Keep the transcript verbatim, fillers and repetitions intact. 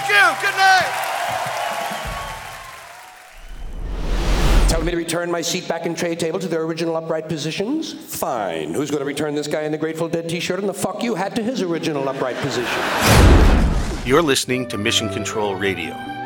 Thank you. Good night. Tell me to return my seat back and tray table to their original upright positions? Fine. Who's going to return this guy in the Grateful Dead t-shirt and the fuck you hat to his original upright position? You're listening to Mission Control Radio.